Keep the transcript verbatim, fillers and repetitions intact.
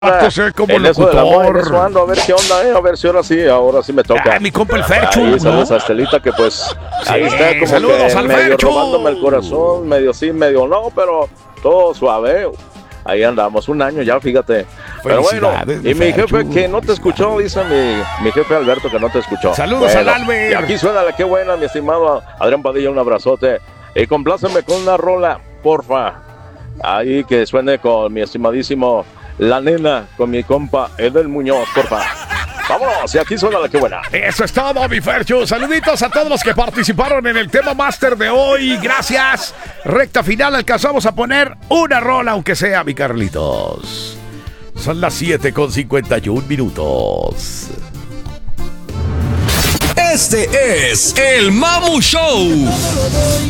Sé como en eso del amor, en locutor. eso ando, a ver qué onda, eh, a ver si ahora sí, ahora sí me toca. Ah, mi compa el Ferchu, Ahí, ¿no? saludos a Estelita, que pues Sí, ahí está como saludos que al medio Ferchu. robándome el corazón, medio sí, medio no, pero todo suave. Ahí andamos, un año ya, fíjate. Pero bueno, Felicidades, y mi Ferchu. jefe que no te escuchó, dice mi, mi jefe Alberto que no te escuchó. Saludos Bueno, al Albert. Y aquí suena la que buena, mi estimado Adrián Padilla, un abrazote. Y compláceme con una rola, porfa. Ahí que suene con mi estimadísimo La Nena, con mi compa Edel Muñoz, porfa. Vámonos, y aquí suena la que buena. Eso es todo, mi Ferchu. Saluditos a todos los que participaron en el tema máster de hoy. Gracias. Recta final, alcanzamos a poner una rola, aunque sea, mi Carlitos. Son las siete con cincuenta y un minutos. Este es el Mamu Show.